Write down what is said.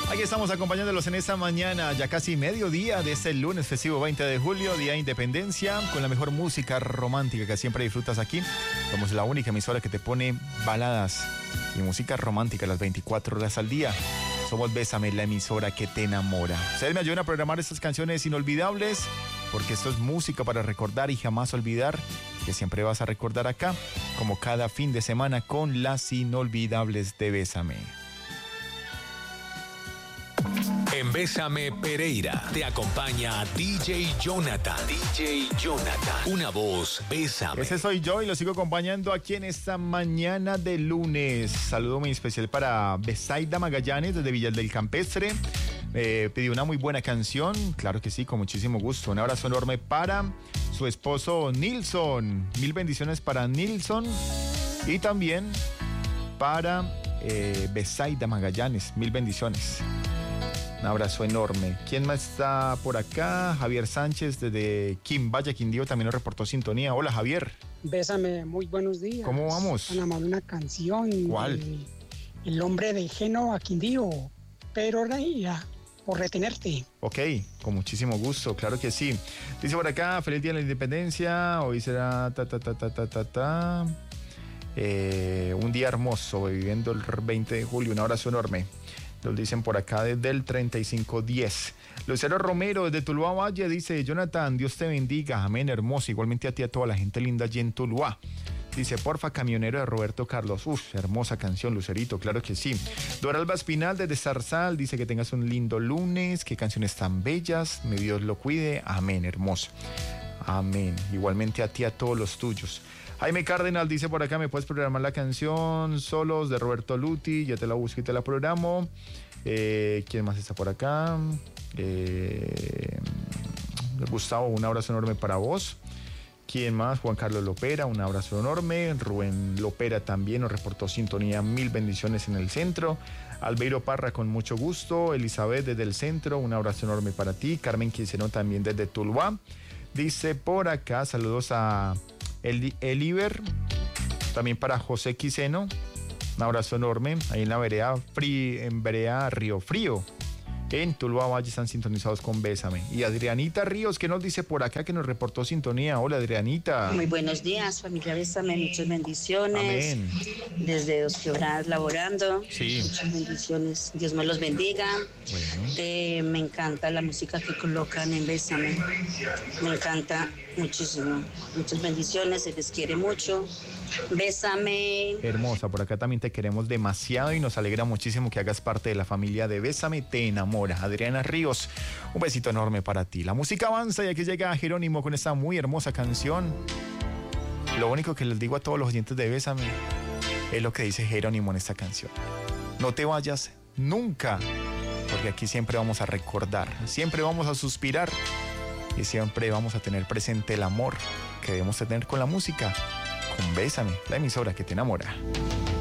Aquí estamos acompañándolos en esta mañana, ya casi mediodía de este lunes festivo 20 de julio, Día de Independencia, con la mejor música romántica que siempre disfrutas aquí. Somos la única emisora que te pone baladas y música romántica las 24 horas al día. Somos Bésame, la emisora que te enamora. Ustedes me ayudan a programar estas canciones inolvidables, porque esto es música para recordar y jamás olvidar, que siempre vas a recordar acá, como cada fin de semana con las inolvidables de Bésame. En Bésame Pereira te acompaña DJ Jonathan. DJ Jonathan, una voz, Bésame. Ese soy yo y lo sigo acompañando aquí en esta mañana de lunes. Saludo muy especial para Besaida Magallanes desde Villas del Campestre. Pidió una muy buena canción, claro que sí, con muchísimo gusto. Un abrazo enorme para su esposo Nilson. Mil bendiciones para Nilson y también para Besaida Magallanes. Mil bendiciones. Un abrazo enorme. ¿Quién más está por acá? Javier Sánchez desde Quimbaya, Quindío, también nos reportó sintonía. Hola, Javier. Bésame, muy buenos días. ¿Cómo vamos? Van a mandar una canción. ¿Cuál? El hombre de Génova, Quindío. Pero reía por retenerte. Ok, con muchísimo gusto, claro que sí. Dice por acá, feliz día de la independencia. Hoy será un día hermoso, viviendo el 20 de julio. Un abrazo enorme. Lo dicen por acá desde el 3510. Lucero Romero desde Tuluá Valle dice: Jonathan, Dios te bendiga, amén, hermoso. Igualmente a ti, a toda la gente linda allí en Tuluá. Dice: porfa, camionero, de Roberto Carlos. Uf, hermosa canción, Lucerito, claro que sí. Doralba Espinal desde Zarzal dice que tengas un lindo lunes, qué canciones tan bellas, mi Dios lo cuide, amén, hermoso. Amén. Igualmente a ti, a todos los tuyos. Jaime Cárdenas dice por acá: ¿me puedes programar la canción Solos de Roberto Luti? Ya te la busco y te la programo. ¿Quién más está por acá? Gustavo, un abrazo enorme para vos. ¿Quién más? Juan Carlos Lopera, un abrazo enorme. Rubén Lopera también nos reportó sintonía, mil bendiciones en el centro. Albeiro Parra, con mucho gusto. Elizabeth desde el centro, un abrazo enorme para ti. Carmen Quinceno también desde Tuluá. Dice por acá, saludos a Eliber, también para José Quiseno, un abrazo enorme, ahí en la vereda Río Frío, en Tuluá Valle están sintonizados con Bésame. Y Adrianita Ríos, que nos dice por acá, que nos reportó sintonía. Hola, Adrianita. Muy buenos días, familia Bésame, muchas bendiciones. Amén. Desde Dos Quebradas laborando. Sí. Muchas bendiciones, Dios me los bendiga. Bueno. Me encanta la música que colocan en Bésame, me encanta muchísimo. Muchas bendiciones, se les quiere mucho. Bésame. Hermosa, por acá también te queremos demasiado y nos alegra muchísimo que hagas parte de la familia de Bésame, te enamora. Adriana Ríos, un besito enorme para ti. La música avanza y aquí llega Jerónimo con esta muy hermosa canción. Lo único que les digo a todos los oyentes de Bésame es lo que dice Jerónimo en esta canción: no te vayas nunca, porque aquí siempre vamos a recordar, siempre vamos a suspirar y siempre vamos a tener presente el amor que debemos tener con la música, con Bésame, la emisora que te enamora.